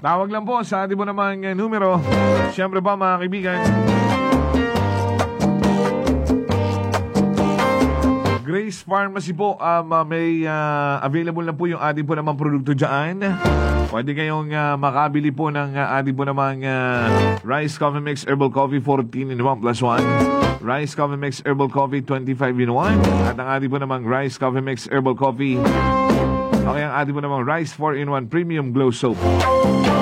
Tawag lang po sa ating po namang numero. Siyempre ba mga kaibigan, Grace Pharmacy po, may available na po yung ating po namang produkto dyan. Pwede kayong makabili po ng ating po namang Rice Coffee Mix Herbal Coffee 14 in 1 plus 1. Rice Coffee Mix Herbal Coffee 25 in 1. At ang ating po namang Rice Coffee Mix Herbal Coffee. Okay, ang ating po namang Rice 4 in 1 Premium Glow Soap.